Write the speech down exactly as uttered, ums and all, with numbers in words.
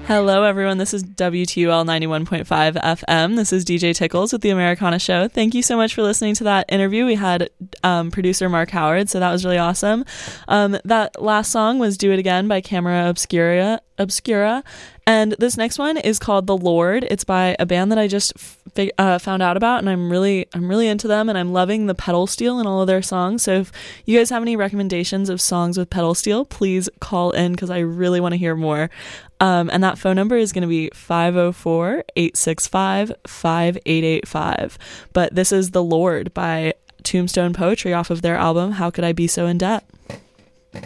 Hello, everyone. This is W T U L ninety-one point five F M. This is D J Tickles with the Americana Show. Thank you so much for listening to that interview. We had um, producer Mark Howard, so that was really awesome. Um, that last song was Do It Again by Camera Obscura. Obscura. And this next one is called The Lord. It's by a band that I just f- uh, found out about, and I'm really I'm really into them, and I'm loving the pedal steel in all of their songs. So if you guys have any recommendations of songs with pedal steel, please call in because I really want to hear more. Um, and that phone number is going to be five oh four, eight six five, five eight eight five. But this is The Lord by Tombstone Poetry off of their album How Could I Be So In Debt?